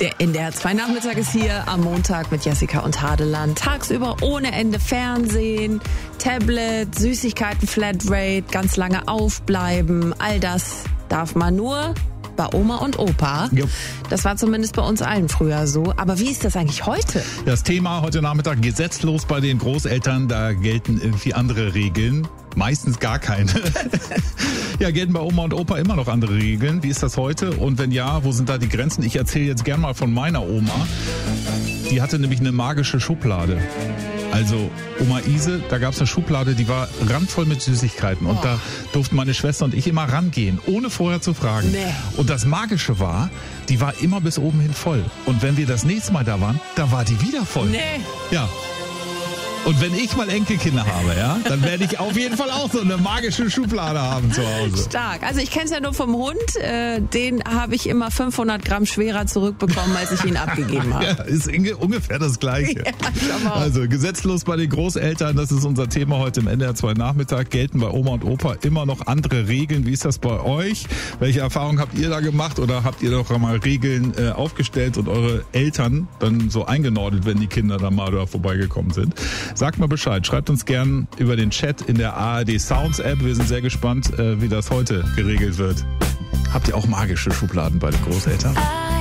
Der NDR 2 Nachmittag ist hier am Montag mit Jessica und Hadeland. Tagsüber ohne Ende Fernsehen, Tablet, Süßigkeiten, Flatrate, ganz lange aufbleiben. All das darf man nur bei Oma und Opa. Jo. Das war zumindest bei uns allen früher so. Aber wie ist das eigentlich heute? Das Thema heute Nachmittag: gesetzlos bei den Großeltern. Da gelten irgendwie andere Regeln. Meistens gar keine. Ja, gelten bei Oma und Opa immer noch andere Regeln? Wie ist das heute? Und wenn ja, wo sind da die Grenzen? Ich erzähle jetzt gern mal von meiner Oma. Die hatte nämlich eine magische Schublade. Also Oma Ise, da gab's eine Schublade, die war randvoll mit Süßigkeiten. Und da durften meine Schwester und ich immer rangehen, ohne vorher zu fragen. Nee. Und das Magische war, die war immer bis oben hin voll. Und wenn wir das nächste Mal da waren, da war die wieder voll. Nee. Ja. Und wenn ich mal Enkelkinder habe, ja, dann werde ich auf jeden Fall auch so eine magische Schublade haben zu Hause. Stark. Also ich kenne es ja nur vom Hund. Den habe ich immer 500 Gramm schwerer zurückbekommen, als ich ihn abgegeben habe. Ja, ist ungefähr das Gleiche. Ja, schau mal. Also gesetzlos bei den Großeltern, das ist unser Thema heute im NDR 2 Nachmittag. Gelten bei Oma und Opa immer noch andere Regeln? Wie ist das bei euch? Welche Erfahrungen habt ihr da gemacht? Oder habt ihr doch mal Regeln aufgestellt und eure Eltern dann so eingenordelt, wenn die Kinder dann mal da vorbeigekommen sind? Sagt mal Bescheid. Schreibt uns gern über den Chat in der ARD Sounds App. Wir sind sehr gespannt, wie das heute geregelt wird. Habt ihr auch magische Schubladen bei den Großeltern?